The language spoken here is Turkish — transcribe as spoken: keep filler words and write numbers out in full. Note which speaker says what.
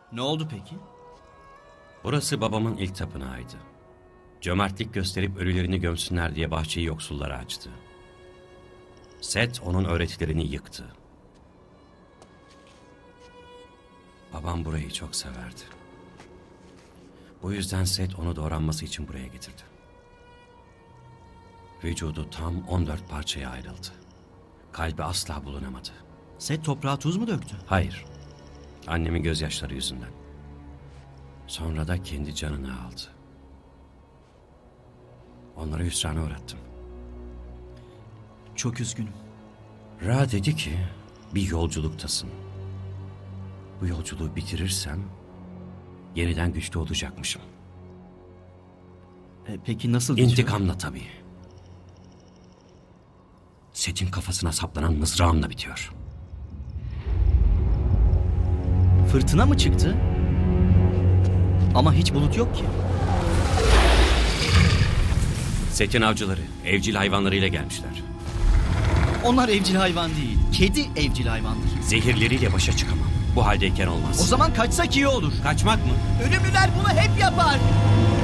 Speaker 1: Ne oldu peki?
Speaker 2: Burası babamın ilk tapınağıydı. Cömertlik gösterip ölülerini gömsünler diye bahçeyi yoksullara açtı. Set onun öğretilerini yıktı. Babam burayı çok severdi. Bu yüzden Set onu doğranması için buraya getirdi. Vücudu tam on dört parçaya ayrıldı. Kalbi asla bulunamadı.
Speaker 1: Set toprağa tuz mu döktü?
Speaker 2: Hayır. Annemin gözyaşları yüzünden. Sonra da kendi canını aldı. Onları hüsrana uğrattım.
Speaker 1: Çok üzgünüm.
Speaker 2: Ra dedi ki bir yolculuktasın. Bu yolculuğu bitirirsem yeniden güçlü olacakmışım.
Speaker 1: E, peki nasıl bitiyor?
Speaker 2: İntikamla tabii. Set'in kafasına saplanan mızrağımla bitiyor.
Speaker 1: Fırtına mı çıktı? Ama hiç bulut yok ki.
Speaker 2: Set'in avcıları evcil hayvanlarıyla gelmişler.
Speaker 1: Onlar evcil hayvan değil. Kedi evcil hayvandır.
Speaker 2: Zehirleriyle başa çıkamam. Bu haldeyken olmaz.
Speaker 1: O zaman kaçsak iyi olur.
Speaker 2: Kaçmak mı?
Speaker 1: Ölümlüler bunu hep yapar.